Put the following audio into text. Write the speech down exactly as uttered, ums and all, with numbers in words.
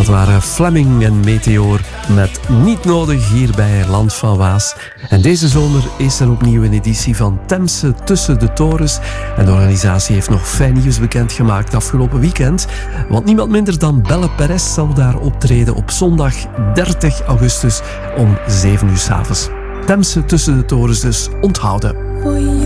Dat waren Fleming en Meteor met Niet Nodig hier bij Land van Waas. En deze zomer is er opnieuw een editie van Temse Tussen de Torens. En de organisatie heeft nog fijn nieuws bekendgemaakt afgelopen weekend. Want niemand minder dan Belle Perez zal daar optreden op zondag dertig augustus om zeven uur 's avonds. Temse Tussen de Torens dus onthouden.